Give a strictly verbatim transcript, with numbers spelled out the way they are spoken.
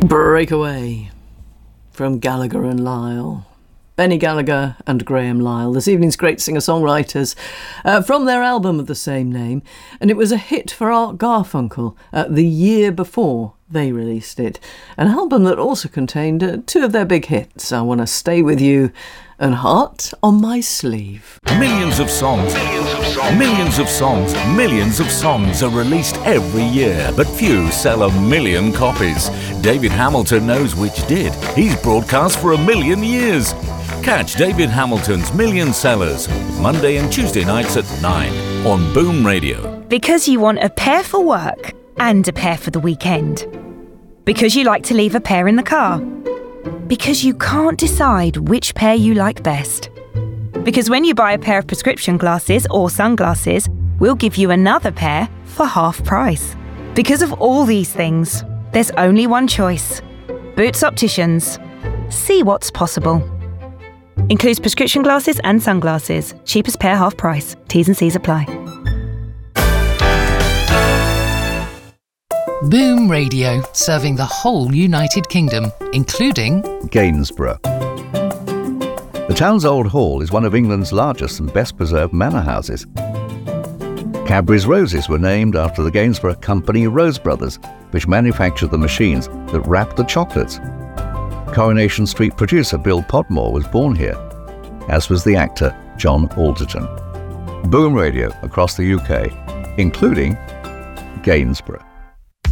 Breakaway from Gallagher and Lyle. Benny Gallagher and Graham Lyle, this evening's great singer-songwriters, uh, from their album of the same name. And it was a hit for Art Garfunkel uh, the year before they released it. An album that also contained uh, two of their big hits, I Wanna Stay With You and Heart on My Sleeve. Millions of songs, millions of songs, millions of songs, millions of songs are released every year, but few sell a million copies. David Hamilton knows which did. He's broadcast for a million years. Catch David Hamilton's Million Sellers Monday and Tuesday nights at nine on Boom Radio. Because you want a pair for work and a pair for the weekend. Because you like to leave a pair in the car. Because you can't decide which pair you like best. Because when you buy a pair of prescription glasses or sunglasses, we'll give you another pair for half price. Because of all these things, there's only one choice. Boots Opticians. See what's possible. Includes prescription glasses and sunglasses. Cheapest pair half price. T's and C's apply. Boom Radio, serving the whole United Kingdom, including Gainsborough. The town's old hall is one of England's largest and best-preserved manor houses. Cadbury's roses were named after the Gainsborough company Rose Brothers, which manufactured the machines that wrapped the chocolates. Coronation Street producer Bill Podmore was born here, as was the actor John Alderton. Boom Radio across the U K, including Gainsborough.